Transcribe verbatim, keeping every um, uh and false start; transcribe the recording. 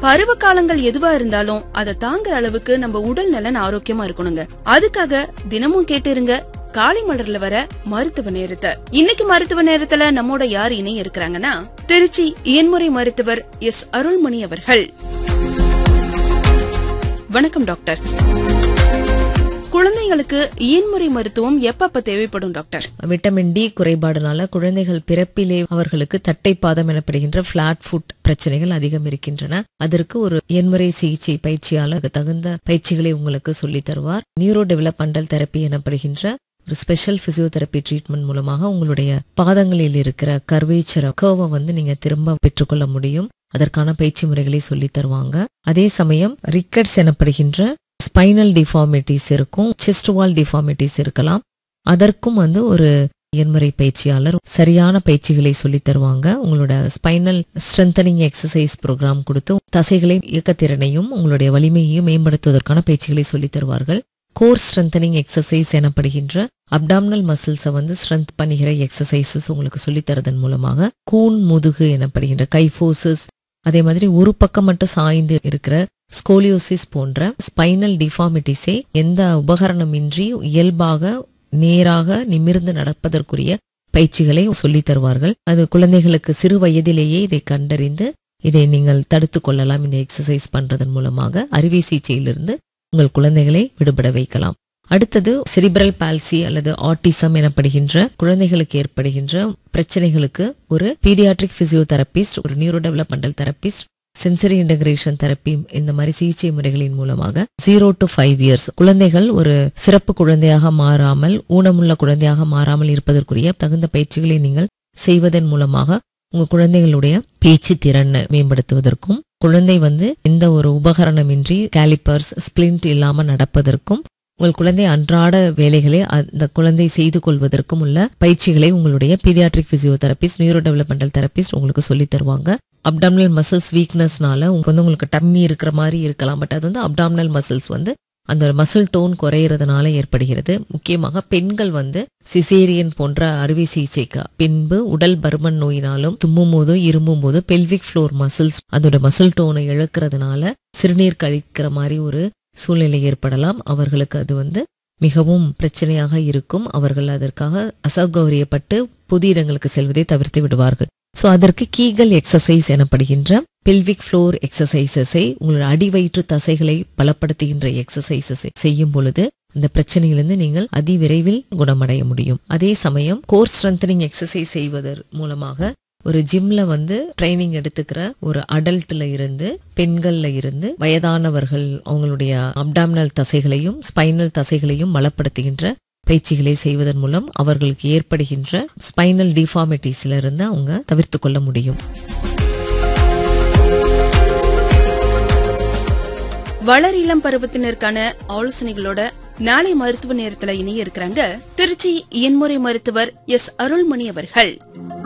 பருவ காலங்கள் எதுவா இருந்தாலும் அதை தாங்குற அளவுக்கு நம்ம உடல் நலன் ஆரோக்கியமா இருக்கணுங்க. அதுக்காக தினமும் கேட்டுருங்க காலை மலர்ல வர மருத்துவ நேரத்தை. இன்னைக்கு மருத்துவ நேரத்துல நம்மோட யார் இணைய இருக்கிறாங்கன்னா, திருச்சி இயன்முறை மருத்துவர் எஸ் அருள்மணி அவர்கள். வணக்கம் டாக்டர். குழந்தைகளுக்கு இயன்முறை மருத்துவம் எப்பப்ப தேவைப்படும் டாக்டர்? விட்டமின் டி குறைபாடுனால குழந்தைகள் பிறப்பிலே அவர்களுக்கு தட்டைப்பாதம் எனப்படுகின்ற பிளாட் ஃபுட் பிரச்சனைகள் அதிகம் இருக்கின்றன. அதற்கு ஒரு இயன்முறை சிகிச்சை பயிற்சியாளர் தகுந்த பயிற்சிகளை உங்களுக்கு சொல்லித் தருவார். நியூரோ டெவலப்மெண்டல் தெரப்பி எனப்படுகின்ற ஒரு ஸ்பெஷல் பிசியோதெரப்பி ட்ரீட்மெண்ட் மூலமாக உங்களுடைய பாதங்களில் இருக்கிற கர்வேச்சர் கர்வை வந்து நீங்க திரும்ப பெற்றுக்கொள்ள முடியும். அதற்கான பயிற்சி முறைகளை சொல்லி தருவாங்க. அதே சமயம் ரிக்கெட்ஸ் எனப்படுகின்ற ஸ்பைனல் டிஃபார்மிட்டிஸ் இருக்கும், செஸ்ட் வால் டிஃபார்மிட்டிஸ் இருக்கலாம். அதற்கும் வந்து ஒரு இயன்முறை பயிற்சியாளர் சரியான பயிற்சிகளை சொல்லி தருவாங்க. உங்களோட ஸ்பைனல் ஸ்ட்ரென்தனிங் எக்ஸசைஸ் ப்ரோக்ராம் கொடுத்து தசைகளை இயக்கத்திறனையும் உங்களுடைய வலிமையையும் மேம்படுத்துவதற்கான பயிற்சிகளை சொல்லி தருவார்கள். கோர் ஸ்ட்ரென்தனிங் எக்ஸசைஸ் எனப்படுகின்ற அப்டாமினல் மசில்ஸை வந்து ஸ்ட்ரென்த் பண்ணுகிற எக்ஸசைசஸ் உங்களுக்கு சொல்லித்தரதன் மூலமாக கூன் முதுகு எனப்படுகின்ற கைஃபோசஸ், அதே மாதிரி ஒரு பக்கம் மட்டும் சாய்ந்து இருக்கிற ஸ்கோலியோசிஸ் போன்ற ஸ்பைனல் டிஃபார்மிட்டிஸை எந்த உபகரணமின்றி இயல்பாக நேராக நிமிர்ந்து நடப்பதற்குரிய பயிற்சிகளை சொல்லித் தருவார்கள். அது குழந்தைகளுக்கு சிறு வயதிலேயே இதை கண்டறிந்து இதை நீங்கள் தடுத்து கொள்ளலாம். இந்த எக்ஸசைஸ் பண்றதன் மூலமாக அறுவை சிகிச்சையிலிருந்து உங்கள் குழந்தைகளை விடுபட வைக்கலாம். அடுத்தது செரிப்ரல் பால்சி அல்லது ஆட்டிசம் எனப்படுகின்ற குழந்தைகளுக்கு ஏற்படுகின்ற பிரச்சனைகளுக்கு ஒரு பீடியாட்ரிக் பிசியோதெரபிஸ்ட், ஒரு neuro developmental therapist, sensory integration therapy, இந்த மாதிரி சிகிச்சை முறைகளின் மூலமாக ஜீரோ டு ஃபைவ் இயர்ஸ் குழந்தைகள் ஒரு சிறப்பு குழந்தையாக மாறாமல் ஊனமுள்ள குழந்தையாக மாறாமல் இருப்பதற்குரிய தகுந்த பயிற்சிகளை நீங்கள் செய்வதன் மூலமாக உங்க குழந்தைகளுடைய பேச்சு திறனை மேம்படுத்துவதற்கும், குழந்தை வந்து எந்த ஒரு உபகரணமின்றி கேலிப்பர்ஸ் ஸ்பிளிண்ட் இல்லாம நடப்பதற்கும், உங்கள் குழந்தை அன்றாட வேலைகளை அந்த குழந்தை செய்து கொள்வதற்கும் உள்ள பயிற்சிகளை உங்களுடைய paediatric physiotherapist, neuro developmental therapist உங்களுக்கு சொல்லி தருவாங்க. அப்டாமினல் மசில்ஸ் வீக்னஸ்னால உங்களுக்கு வந்து உங்களுக்கு டம்மி இருக்கிற மாதிரி இருக்கலாம். பட் அது வந்து அப்டாமினல் மசில்ஸ் வந்து அந்த மசில் டோன் குறையறதுனால ஏற்படுகிறது. முக்கியமாக பெண்கள் வந்து சிசேரியன் போன்ற அறுவை சிகிச்சைக்கு பின்பு உடல் பருமன் நோயினாலும் தும்மும் போதோ இரும்பும் போதோ பெல்விக் ஃப்ளோர் மசில்ஸ் அதோட மசில் டோனை இழக்கிறதுனால சிறுநீர் கழிக்கிற மாதிரி ஒரு சூழ்நிலை ஏற்படலாம். அவர்களுக்கு அது வந்து மிகவும் பிரச்சனையாக இருக்கும். அவர்கள் அதற்காக அசௌகரியப்பட்டு பொது இடங்களுக்கு செல்வதை தவிர்த்து விடுவார்கள். சோ அதற்கு கீகல் எக்ஸசைஸ் எனப்படுகின்ற பெல்விக் ஃப்ளோர் எக்ஸசைசஸை, உங்களோட அடிவயிற்று தசைகளை பலப்படுத்துகின்ற எக்ஸசைசஸை செய்யும் பொழுது இந்த பிரச்சனையிலிருந்து நீங்கள் அதிவிரைவில் குணமடைய முடியும். அதே சமயம் கோர் ஸ்ட்ரென்தனிங் எக்ஸசைஸ் செய்வதன் மூலமாக ஒரு ஜிம்ல வந்து ட்ரைனிங் எடுத்துக்கிற ஒரு அடல்ட்ல இருந்து பெண்கள்ல இருந்து வயதானவர்கள் அவங்களுடைய அப்டாமினல் தசைகளையும் ஸ்பைனல் தசைகளையும் பலப்படுத்துகின்ற பயிற்சிகளை செய்வதன் மூலம் அவர்களுக்கு ஏற்படுகின்ற ஸ்பைனல் டிஃபார்மிட்டிஸ்ல இருந்து அவங்க தவிர்த்து கொள்ள முடியும். வளர் இளம் பருவத்தினருக்கான ஆலோசனைகளோட நாளை மருத்துவ நேரத்துல இணைய இருக்கிறாங்க திருச்சி இயன்முறை மருத்துவர் எஸ் அருள்மணி அவர்கள்.